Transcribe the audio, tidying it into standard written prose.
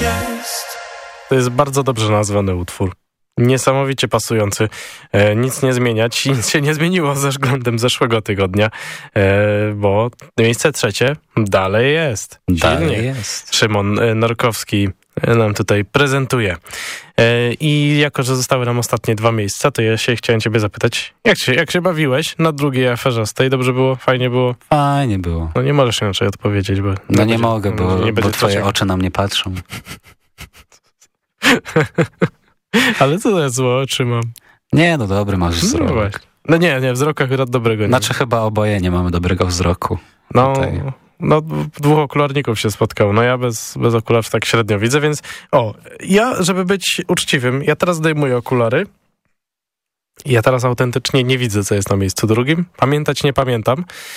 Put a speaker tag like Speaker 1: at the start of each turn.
Speaker 1: To jest bardzo dobrze nazwany utwór. Niesamowicie pasujący. Nic nie zmieniać. Nic się nie zmieniło ze względem zeszłego tygodnia, bo miejsce trzecie dalej jest.
Speaker 2: Dalej jest.
Speaker 1: Szymon Norkowski nam tutaj prezentuje. I jako, że zostały nam ostatnie 2 miejsca, to ja się chciałem ciebie zapytać, jak się bawiłeś na drugiej aferzastej? Dobrze było? Fajnie było?
Speaker 2: Fajnie było.
Speaker 1: No nie możesz inaczej odpowiedzieć, bo...
Speaker 2: No nie mogę, bo twoje oczy na mnie patrzą.
Speaker 1: Ale co to jest złe oczy mam?
Speaker 2: Nie, no dobry masz wzrok.
Speaker 1: No nie, wzroku akurat dobrego nie.
Speaker 2: Znaczy chyba oboje nie mamy dobrego wzroku.
Speaker 1: No 2 okularników się spotkało. No ja bez okularów tak średnio widzę, więc ja, żeby być uczciwym, ja teraz zdejmuję okulary. Ja teraz autentycznie nie widzę, co jest na miejscu drugim. Pamiętać nie pamiętam.